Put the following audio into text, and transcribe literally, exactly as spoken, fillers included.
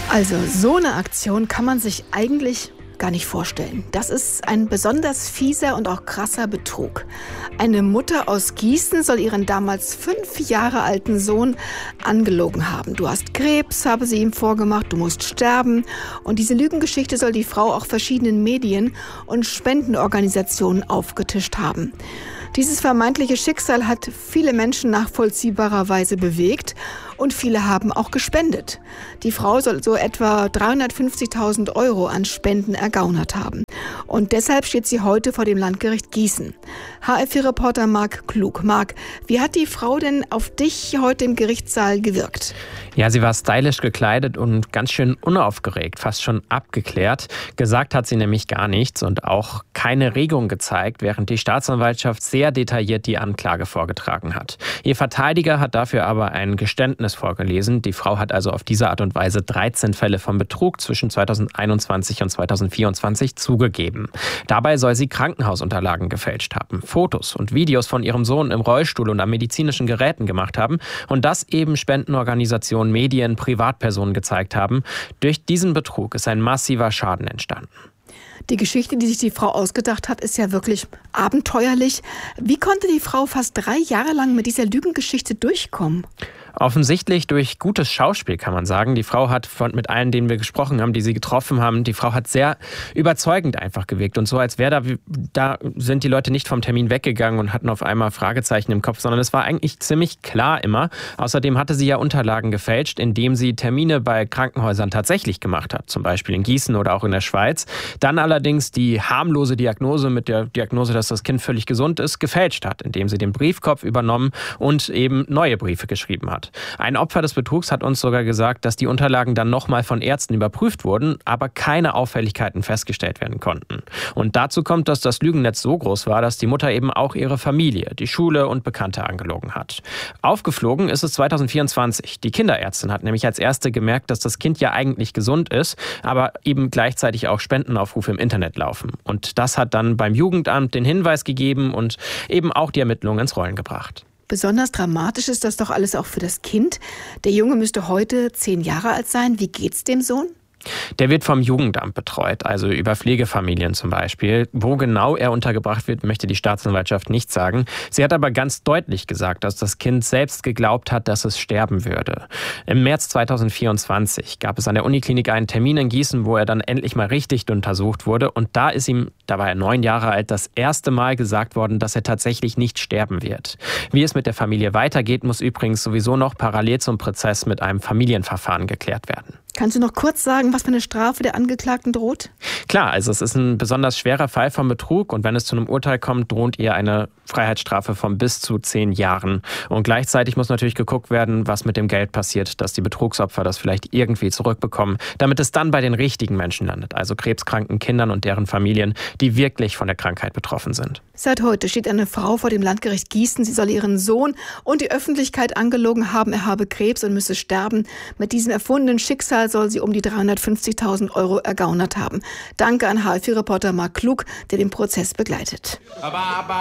Also so eine Aktion kann man sich eigentlich gar nicht vorstellen. Das ist ein besonders fieser und auch krasser Betrug. Eine Mutter aus Gießen soll ihren damals fünf Jahre alten Sohn angelogen haben. Du hast Krebs, habe sie ihm vorgemacht, du musst sterben. Und diese Lügengeschichte soll die Frau auch verschiedenen Medien und Spendenorganisationen aufgetischt haben. Dieses vermeintliche Schicksal hat viele Menschen nachvollziehbarerweise bewegt und viele haben auch gespendet. Die Frau soll so etwa dreihundertfünfzigtausend Euro an Spenden ergaunert haben. Und deshalb steht sie heute vor dem Landgericht Gießen. H F vier-Reporter Marc Klug. Marc, wie hat die Frau denn auf dich heute im Gerichtssaal gewirkt? Ja, sie war stylisch gekleidet und ganz schön unaufgeregt, fast schon abgeklärt. Gesagt hat sie nämlich gar nichts und auch keine Regung gezeigt, während die Staatsanwaltschaft sehr detailliert die Anklage vorgetragen hat. Ihr Verteidiger hat dafür aber ein Geständnis vorgelesen. Die Frau hat also auf diese Art und Weise dreizehn Fälle von Betrug zwischen zweitausendeinundzwanzig und zweitausendvierundzwanzig zugegeben. Dabei soll sie Krankenhausunterlagen gefälscht haben, Fotos und Videos von ihrem Sohn im Rollstuhl und an medizinischen Geräten gemacht haben und das eben Spendenorganisationen, Medien, Privatpersonen gezeigt haben. Durch diesen Betrug ist ein massiver Schaden entstanden. Die Geschichte, die sich die Frau ausgedacht hat, ist ja wirklich abenteuerlich. Wie konnte die Frau fast drei Jahre lang mit dieser Lügengeschichte durchkommen? Offensichtlich durch gutes Schauspiel, kann man sagen. Die Frau hat von, mit allen, denen wir gesprochen haben, die sie getroffen haben, die Frau hat sehr überzeugend einfach gewirkt. Und so, als wäre da, da sind die Leute nicht vom Termin weggegangen und hatten auf einmal Fragezeichen im Kopf, sondern es war eigentlich ziemlich klar immer. Außerdem hatte sie ja Unterlagen gefälscht, indem sie Termine bei Krankenhäusern tatsächlich gemacht hat, zum Beispiel in Gießen oder auch in der Schweiz. Dann allerdings die harmlose Diagnose mit der Diagnose, dass das Kind völlig gesund ist, gefälscht hat, indem sie den Briefkopf übernommen und eben neue Briefe geschrieben hat. Ein Opfer des Betrugs hat uns sogar gesagt, dass die Unterlagen dann nochmal von Ärzten überprüft wurden, aber keine Auffälligkeiten festgestellt werden konnten. Und dazu kommt, dass das Lügennetz so groß war, dass die Mutter eben auch ihre Familie, die Schule und Bekannte angelogen hat. Aufgeflogen ist es zweitausendvierundzwanzig. Die Kinderärztin hat nämlich als erste gemerkt, dass das Kind ja eigentlich gesund ist, aber eben gleichzeitig auch Spendenaufrufe im Internet laufen. Und das hat dann beim Jugendamt den Hinweis gegeben und eben auch die Ermittlungen ins Rollen gebracht. Besonders dramatisch ist das doch alles auch für das Kind. Der Junge müsste heute zehn Jahre alt sein. Wie geht's dem Sohn? Der wird vom Jugendamt betreut, also über Pflegefamilien zum Beispiel. Wo genau er untergebracht wird, möchte die Staatsanwaltschaft nicht sagen. Sie hat aber ganz deutlich gesagt, dass das Kind selbst geglaubt hat, dass es sterben würde. Im März zweitausendvierundzwanzig gab es an der Uniklinik einen Termin in Gießen, wo er dann endlich mal richtig untersucht wurde. Und da ist ihm, da war er neun Jahre alt, das erste Mal gesagt worden, dass er tatsächlich nicht sterben wird. Wie es mit der Familie weitergeht, muss übrigens sowieso noch parallel zum Prozess mit einem Familienverfahren geklärt werden. Kannst du noch kurz sagen, was für eine Strafe der Angeklagten droht? Klar, also es ist ein besonders schwerer Fall von Betrug und wenn es zu einem Urteil kommt, droht ihr eine Freiheitsstrafe von bis zu zehn Jahren. Und gleichzeitig muss natürlich geguckt werden, was mit dem Geld passiert, dass die Betrugsopfer das vielleicht irgendwie zurückbekommen, damit es dann bei den richtigen Menschen landet, also krebskranken Kindern und deren Familien, die wirklich von der Krankheit betroffen sind. Seit heute steht eine Frau vor dem Landgericht Gießen. Sie soll ihren Sohn und die Öffentlichkeit angelogen haben, er habe Krebs und müsse sterben. Mit diesem erfundenen Schicksal soll sie um die dreihundertfünfzigtausend Euro ergaunert haben. Danke an H F vier-Reporter Marc Klug, der den Prozess begleitet.